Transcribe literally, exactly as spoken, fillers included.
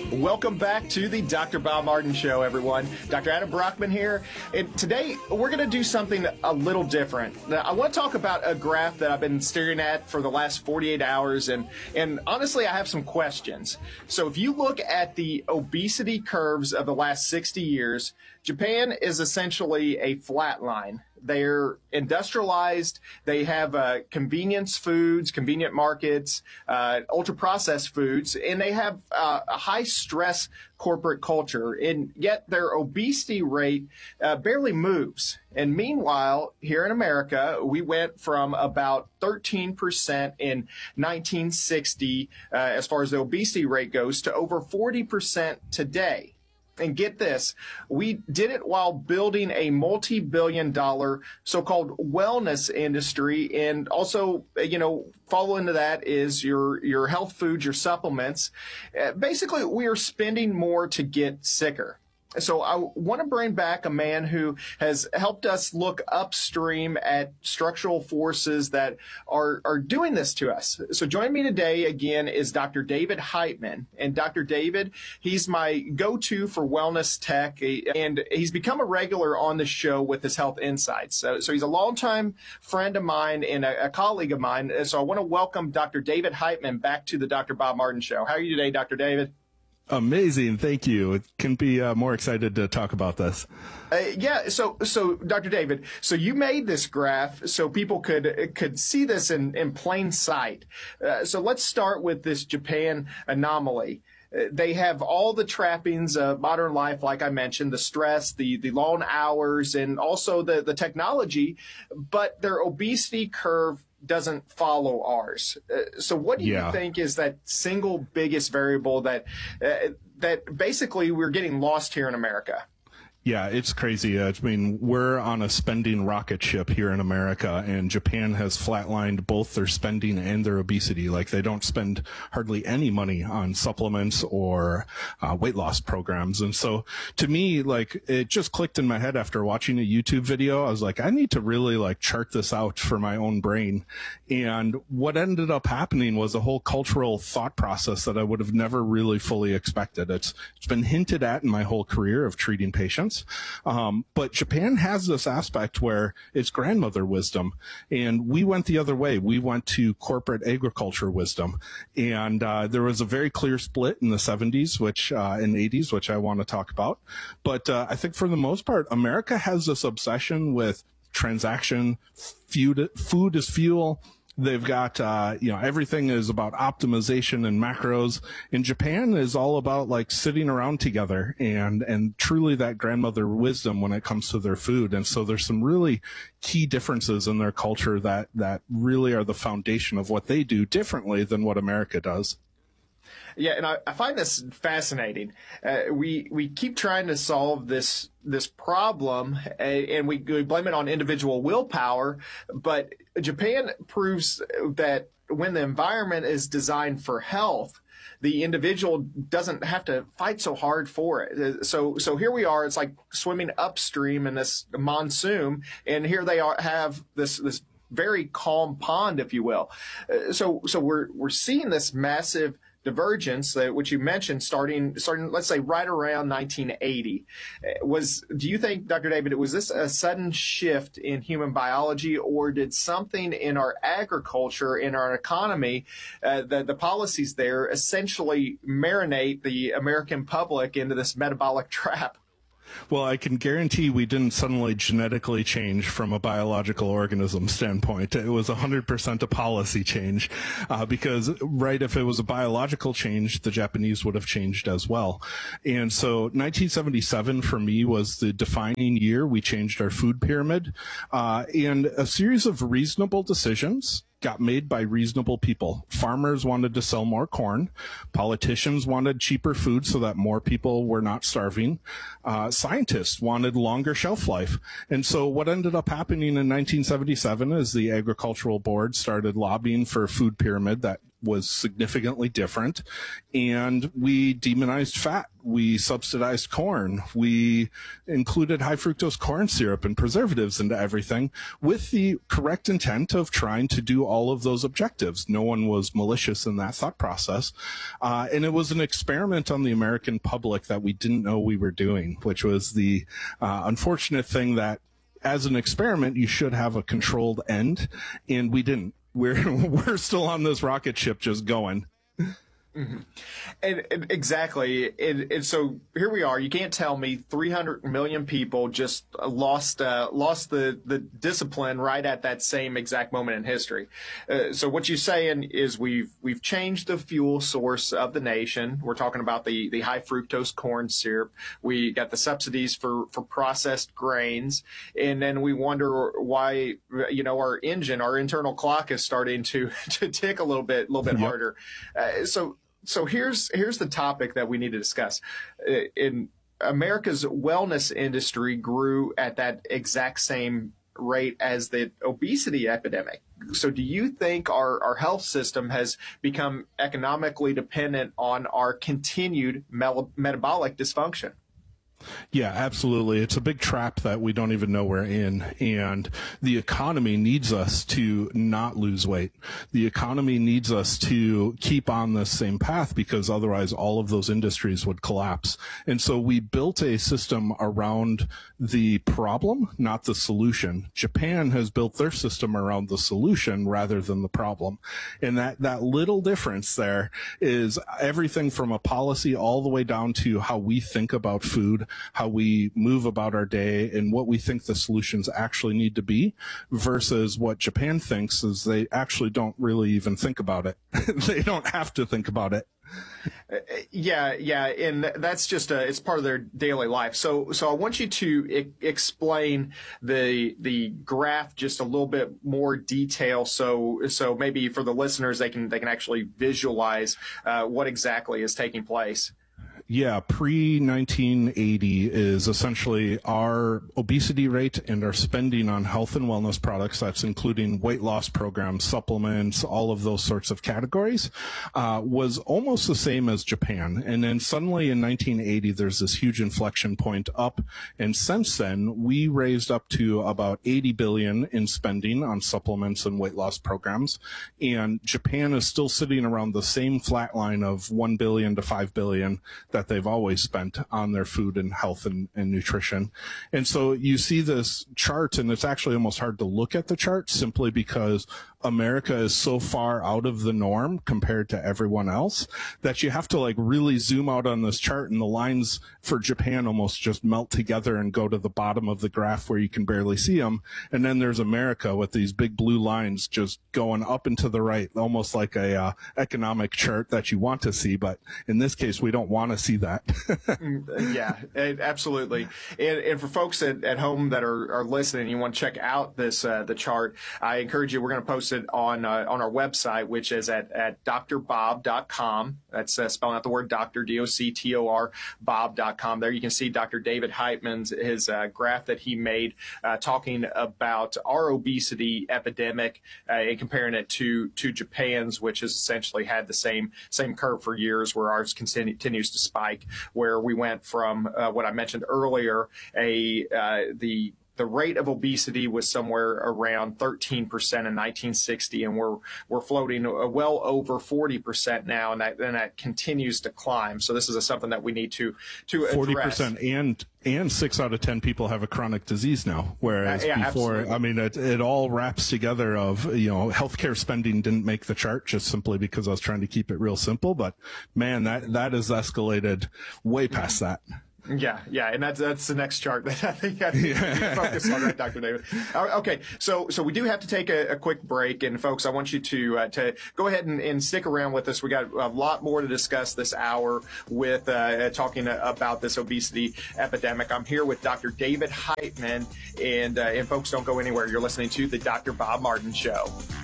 Welcome back to the Doctor Bob Martin Show, everyone. Doctor Adam Brockman here. And today, we're going to do something a little different. Now, I want to talk about a graph that I've been staring at for the last forty-eight hours, and, and honestly, I have some questions. So if you look at the obesity curves of the last sixty years, Japan is essentially a flat line. They're industrialized. They have uh, convenience foods, convenient markets, uh, ultra-processed foods, and they have uh, a high-stress corporate culture. And yet their obesity rate uh, barely moves. And meanwhile, here in America, we went from about thirteen percent in nineteen sixty, uh, as far as the obesity rate goes, to over forty percent today. And get this, we did it while building a multi-billion dollar so-called wellness industry. And also, you know, follow into that is your, your health foods, your supplements. Uh, basically, we are spending more to get sicker. So I want to bring back a man who has helped us look upstream at structural forces that are, are doing this to us. So joining me today again is Doctor David Heitman. And Doctor David, he's my go-to for wellness tech, and he's become a regular on the show with his health insights. So, so he's a longtime friend of mine and a, a colleague of mine. So I want to welcome Doctor David Heitman back to the Doctor Bob Martin Show. How are you today, Doctor David? Amazing. Thank you. It can be uh, more excited to talk about this. Uh, yeah. So, so Doctor David, so you made this graph so people could, could see this in, in plain sight. Uh, so let's start with this Japan anomaly. Uh, they have all the trappings of modern life, like I mentioned, the stress, the, the long hours, and also the, the technology, but their obesity curve doesn't follow ours. Uh, so what do you yeah. think is that single biggest variable that uh, that basically we're getting lost here in America? Yeah, it's crazy. I mean, we're on a spending rocket ship here in America, and Japan has flatlined both their spending and their obesity. Like, they don't spend hardly any money on supplements or uh, weight loss programs. And so to me, like, it just clicked in my head after watching a YouTube video. I was like, I need to really like chart this out for my own brain. And what ended up happening was a whole cultural thought process that I would have never really fully expected. It's, it's been hinted at in my whole career of treating patients. Um, but Japan has this aspect where it's grandmother wisdom, and we went the other way. We went to corporate agriculture wisdom, and uh, there was a very clear split in the seventies, which uh, and eighties, which I want to talk about. But uh, I think for the most part, America has this obsession with transaction, food, food is fuel. They've got, uh, you know, everything is about optimization and macros. In Japan is all about like sitting around together and, and truly that grandmother wisdom when it comes to their food. And so there's some really key differences in their culture that, that really are the foundation of what they do differently than what America does. Yeah, and I, I find this fascinating. Uh, we we keep trying to solve this this problem, uh, and we, we blame it on individual willpower. But Japan proves that when the environment is designed for health, the individual doesn't have to fight so hard for it. So so here we are. It's like swimming upstream in this monsoon, and here they are have this this very calm pond, if you will. Uh, so so we're we're seeing this massive divergence, uh, which you mentioned, starting, starting, let's say, right around nineteen eighty. Uh, was, do you think, Doctor David, was this a sudden shift in human biology, or did something in our agriculture, in our economy, uh, the, the policies there essentially marinate the American public into this metabolic trap? Well, I can guarantee we didn't suddenly genetically change from a biological organism standpoint. It was one hundred percent a policy change, uh, because, right, if it was a biological change, the Japanese would have changed as well. And so nineteen seventy-seven for me was the defining year. We changed our food pyramid, uh, and a series of reasonable decisions got made by reasonable people. Farmers wanted to sell more corn. Politicians wanted cheaper food so that more people were not starving. Uh, scientists wanted longer shelf life. And so what ended up happening in nineteen seventy-seven is the Agricultural Board started lobbying for a food pyramid that was significantly different. And we demonized fat. We subsidized corn. We included high fructose corn syrup and preservatives into everything with the correct intent of trying to do all of those objectives. No one was malicious in that thought process. Uh, and it was an experiment on the American public that we didn't know we were doing, which was the uh, unfortunate thing that as an experiment, you should have a controlled end, and we didn't. We're we're still on this rocket ship just going. Mm-hmm. And, and exactly. And, and so here we are. You can't tell me three hundred million people just lost uh, lost the, the discipline right at that same exact moment in history. Uh, so what you're saying is we've we've changed the fuel source of the nation. We're talking about the, the high fructose corn syrup. We got the subsidies for, for processed grains. And then we wonder why, you know, our engine, our internal clock is starting to, to tick a little bit, a little bit Yep. harder. Uh, so So here's here's the topic that we need to discuss. In America's wellness industry grew at that exact same rate as the obesity epidemic. So do you think our, our health system has become economically dependent on our continued mel- metabolic dysfunction? Yeah, absolutely. It's a big trap that we don't even know we're in. And the economy needs us to not lose weight. The economy needs us to keep on this same path because otherwise all of those industries would collapse. And so we built a system around the problem, not the solution. Japan has built their system around the solution rather than the problem. And that, that little difference there is everything from a policy all the way down to how we think about food, how we move about our day, and what we think the solutions actually need to be versus what Japan thinks is they actually don't really even think about it. They don't have to think about it. Yeah, yeah, and that's just a, it's part of their daily life. So, so I want you to I- explain the the graph just a little bit more detail. So, so maybe for the listeners, they can they can actually visualize uh, what exactly is taking place. Yeah, pre nineteen eighty is essentially our obesity rate and our spending on health and wellness products. That's including weight loss programs, supplements, all of those sorts of categories, uh, was almost the same as Japan. And then suddenly in nineteen eighty, there's this huge inflection point up. And since then, we raised up to about eighty billion in spending on supplements and weight loss programs. And Japan is still sitting around the same flat line of one billion to five billion that they've always spent on their food and health and, and nutrition. And so you see this chart, and it's actually almost hard to look at the chart simply because America is so far out of the norm compared to everyone else that you have to like really zoom out on this chart, and the lines for Japan almost just melt together and go to the bottom of the graph where you can barely see them. And then there's America with these big blue lines just going up and to the right, almost like a uh, economic chart that you want to see. But in this case, we don't want to see that. Yeah, absolutely. And, and for folks at, at home that are, are listening, you want to check out this uh, the chart, I encourage you. We're going to post it on uh, on our website, which is at, at d r bob dot com. That's uh, spelling out the word doctor, D O C T O R, bob dot com. There you can see Doctor David Heitman's his uh, graph that he made uh, talking about our obesity epidemic uh, and comparing it to to Japan's, which has essentially had the same same curve for years, where ours continue, continues to spike, where we went from uh, what I mentioned earlier, a uh, the the rate of obesity was somewhere around thirteen percent in nineteen sixty, and we're we're floating well over forty percent now, and that and that continues to climb. So this is a, something that we need to to address. forty percent, and and six out of ten people have a chronic disease now, whereas uh, yeah, before, absolutely. I mean, it, it all wraps together of, you know, healthcare spending didn't make the chart just simply because I was trying to keep it real simple, but man, that that has escalated way past that. Yeah, yeah, and that's that's the next chart that I think I need to focus on, right, Doctor David? Uh, okay, so so we do have to take a, a quick break, and folks, I want you to uh, to go ahead and, and stick around with us. We got a lot more to discuss this hour with uh, talking about this obesity epidemic. I'm here with Doctor David Heitman, and uh, and folks, don't go anywhere. You're listening to the Doctor Bob Martin Show.